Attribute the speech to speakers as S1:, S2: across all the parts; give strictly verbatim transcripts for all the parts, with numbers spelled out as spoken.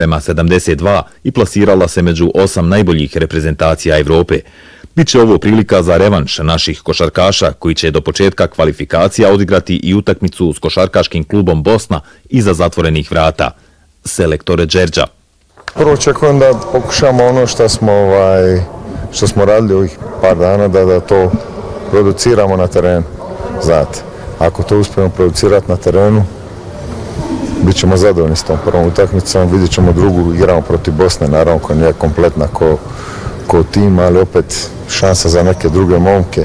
S1: prema sedamdeset dva i plasirala se među osam najboljih reprezentacija Evrope. Biće ovo prilika za revanš naših košarkaša koji će do početka kvalifikacija odigrati i utakmicu s košarkaškim klubom Bosna iza zatvorenih vrata. Selektore Đerđa.
S2: Prvo očekujem da pokušamo ono što smo, ovaj, što smo radili ovih par dana, da, da to produciramo na terenu. Znate, ako to uspijemo producirati na terenu, bit ćemo zadovoljni s tom prvom utakmicom, vidjet ćemo drugu, igramo protiv Bosne, naravno koja nije kompletna ko, ko tim, ali opet šansa za neke druge momke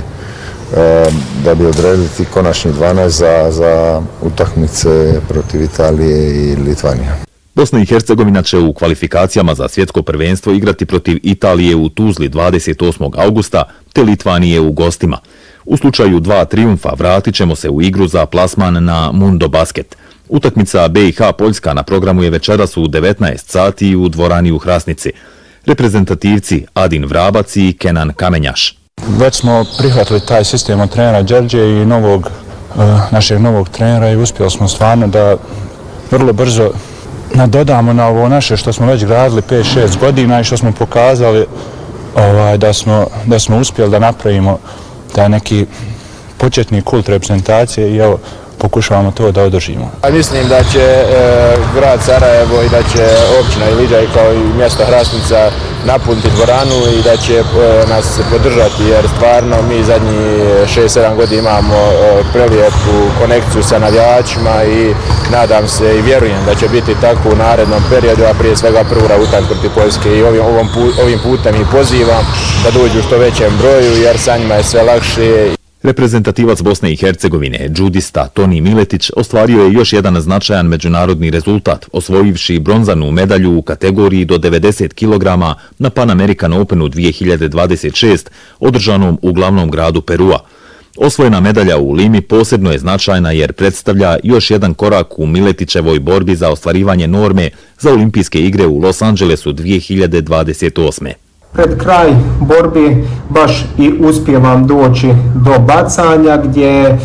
S2: e, da bi odredili ti konačni dvanaest za, za utakmice protiv Italije i Litvanije.
S1: Bosna i Hercegovina će u kvalifikacijama za svjetsko prvenstvo igrati protiv Italije u Tuzli dvadeset osmog augusta te Litvanije u gostima. U slučaju dva trijumfa vratit ćemo se u igru za plasman na Mundo Basket. Utakmica B i H Poljska na programu je večeras u devetnaest sati u dvorani u Hrasnici. Reprezentativci Adin Vrabac i Kenan Kamenjaš.
S3: Već smo prihvatili taj sistem od trenera Đerđe i novog, uh, našeg novog trenera i uspjeli smo stvarno da vrlo brzo nadodamo na ovo naše što smo već gradili pet šest godina i što smo pokazali ovaj, da, smo, da smo uspjeli da napravimo taj neki početni kult reprezentacije i evo pokušavamo to da održimo.
S4: Mislim da će e, grad Sarajevo i da će općina Iliđaj kao i mjesto Hrasnica napuniti dvoranu i da će e, nas podržati jer stvarno mi zadnji šest sedam godina imamo e, prelijepu konekciju sa navijačima i nadam se i vjerujem da će biti tako u narednom periodu, a prije svega prvu utakmicu protiv Poljske i ovim, ovom, ovim putem i pozivam da dođu u što većem broju jer sa njima je sve lakše.
S1: Reprezentativac Bosne i Hercegovine, džudista Toni Miletić, ostvario je još jedan značajan međunarodni rezultat, osvojivši bronzanu medalju u kategoriji do devedeset kilograma na Pan American Openu dvije hiljade dvadeset šest, održanom u glavnom gradu Perua. Osvojena medalja u Limi posebno je značajna jer predstavlja još jedan korak u Miletićevoj borbi za ostvarivanje norme za olimpijske igre u Los Angelesu dvije hiljade dvadeset osme.
S5: Pred kraj borbi baš i uspijevam doći do bacanja gdje e,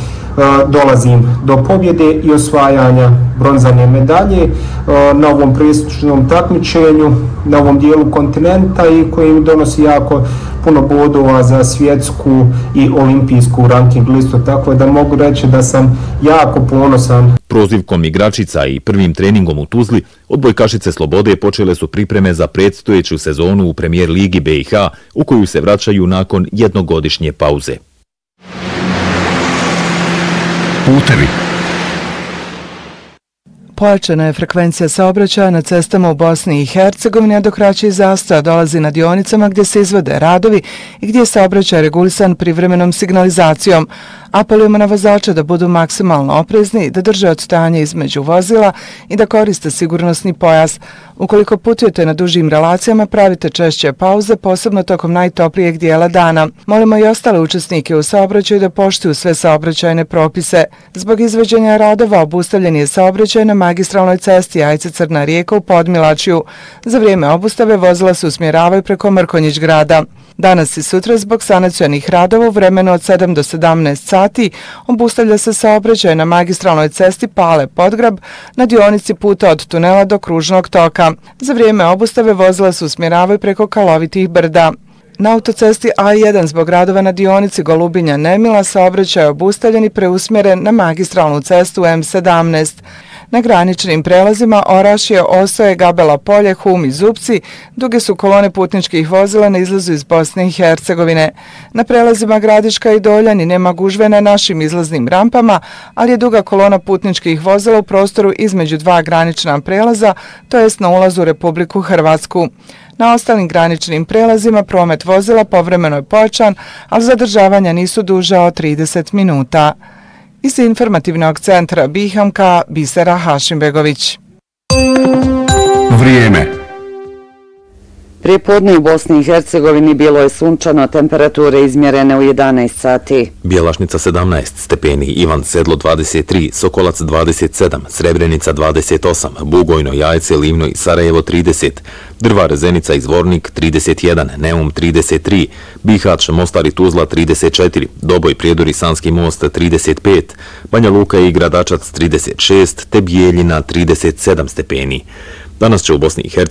S5: dolazim do pobjede i osvajanja bronzane medalje e, na ovom prestižnom takmičenju, na ovom dijelu kontinenta i koji mi donosi jako puno bodova za svjetsku i olimpijsku ranking listu, tako da mogu reći da sam jako ponosan.
S1: Prozivkom igračica i prvim treningom u Tuzli, odbojkašice Slobode počele su pripreme za predstojeću sezonu u Premijer Ligi B i H, u koju se vraćaju nakon jednogodišnje pauze.
S6: Putevi.
S7: Pojačana je frekvencija saobraćaja na cestama u Bosni i Hercegovini, a do kraćih zastoja dolazi na dionicama gdje se izvode radovi i gdje je saobraćaj regulisan privremenom signalizacijom. Apelujemo na vozače da budu maksimalno oprezni, da drže odstajanje između vozila i da koriste sigurnosni pojas. Ukoliko putujete na dužim relacijama, pravite češće pauze, posebno tokom najtoplijeg dijela dana. Molimo i ostale učesnike u saobraćaju da poštuju sve saobraćajne propise. Zbog izvođenja radova obustavljen je saobraćaj na magistralnoj cesti Jajce-Crna Rijeka u Podmilačju. Za vrijeme obustave vozila se usmjeravaju preko Mrkonjić grada. Danas i sutra zbog sanacionih radova u vremenu od sedam do sedamnaest sati obustavlja se saobraćaj na magistralnoj cesti Pale-Podgrab na dionici puta od tunela do Kružnog toka. Za vrijeme obustave vozila se usmjeravaju preko Kalovitih brda. Na autocesti A jedan zbog radova na dionici Golubinja-Nemila saobraćaj je obustavljen i preusmjeren na magistralnu cestu M sedamnaest. Na graničnim prelazima Orašje, Osoje, Gabela Polje, Hum i Zupci duge su kolone putničkih vozila na izlazu iz Bosne i Hercegovine. Na prelazima Gradiška i Doljani nema gužve na našim izlaznim rampama, ali je duga kolona putničkih vozila u prostoru između dva granična prelaza, to jest na ulazu u Republiku Hrvatsku. Na ostalim graničnim prelazima promet vozila povremeno je pojačan, ali zadržavanja nisu duža od trideset minuta. Iz informativnog centra Bihamka, Bisera Hašimbegović.
S6: Vrijeme.
S8: Prije podne u Bosni i Hercegovini bilo je sunčano, temperature izmjerene u jedanaest sati.
S1: Bjelašnica sedamnaest stepeni, Ivan Sedlo dvadeset tri, Sokolac dvadeset sedam, Srebrenica dvadeset osam, Bugojno, Jajce, Livno i Sarajevo trideset, Drvar, Zenica i Zvornik trideset jedan, Neum trideset tri, Bihać, Mostar i Tuzla trideset četiri, Doboj, Prijedor i Sanski most trideset pet, Banja Luka i Gradačac trideset šest, te Bijeljina trideset sedam stepeni. Danas će u Bosni i Hercegovini